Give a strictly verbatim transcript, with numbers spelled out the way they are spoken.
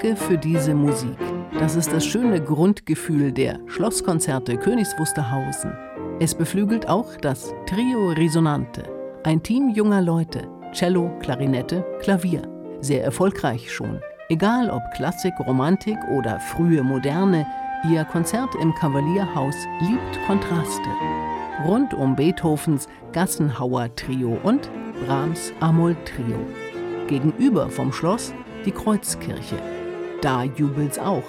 Danke für diese Musik. Das ist das schöne Grundgefühl der Schlosskonzerte Königs Wusterhausen. Es beflügelt auch das Trio Resonante. Ein Team junger Leute. Cello, Klarinette, Klavier. Sehr erfolgreich schon. Egal ob Klassik, Romantik oder frühe Moderne, ihr Konzert im Kavalierhaus liebt Kontraste. Rund um Beethovens Gassenhauer-Trio und Brahms Amol-Trio. Gegenüber vom Schloss die Kreuzkirche. Da jubelt's auch.